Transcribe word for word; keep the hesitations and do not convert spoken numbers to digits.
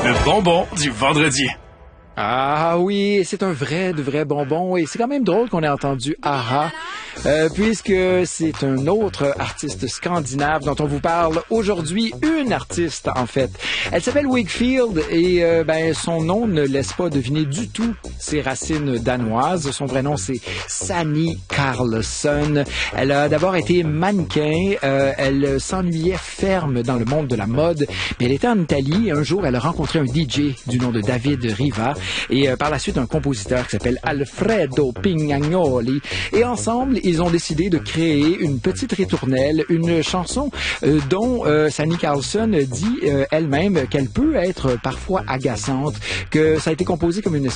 Le bonbon du vendredi. Ah oui, c'est un vrai, de vrai bonbon et c'est quand même drôle qu'on ait entendu Aha, euh, puisque c'est un autre artiste scandinave dont on vous parle aujourd'hui, une artiste en fait. Elle s'appelle Wakefield et euh, ben son nom ne laisse pas deviner du tout ses racines danoises. Son vrai nom c'est Sanni Karlsson. Elle a d'abord été mannequin, euh, elle s'ennuyait ferme dans le monde de la mode, puis elle était en Italie et un jour elle a rencontré un D J du nom de David Riva. Et euh, par la suite, un compositeur qui s'appelle Alfredo Pignagnoli. Et ensemble, ils ont décidé de créer une petite ritournelle, une chanson euh, dont euh, Sanni Karlsson dit euh, elle-même qu'elle peut être parfois agaçante, que ça a été composé comme une espèce